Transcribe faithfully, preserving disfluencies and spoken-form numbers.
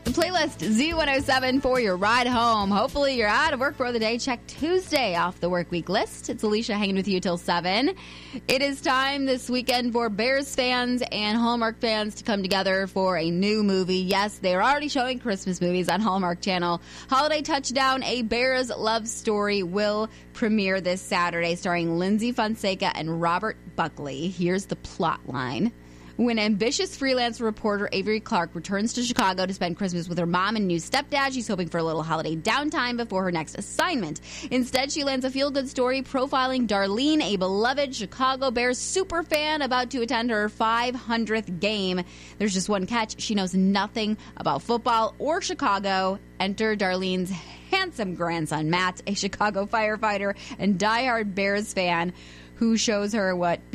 The playlist Z one oh seven for your ride home. Hopefully you're out of work for the day. Check Tuesday off the work week list. It's Alicia hanging with you till seven. It is time this weekend for Bears fans and Hallmark fans to come together for a new movie. Yes, they are already showing Christmas movies on Hallmark Channel. Holiday Touchdown, A Bears Love Story will premiere this Saturday, starring Lindsay Fonseca and Robert Buckley. Here's the plot line. When ambitious freelance reporter Avery Clark returns to Chicago to spend Christmas with her mom and new stepdad, she's hoping for a little holiday downtime before her next assignment. Instead, she lands a feel-good story profiling Darlene, a beloved Chicago Bears superfan about to attend her five hundredth game. There's just one catch. She knows nothing about football or Chicago. Enter Darlene's handsome grandson, Matt, a Chicago firefighter and diehard Bears fan, who shows her what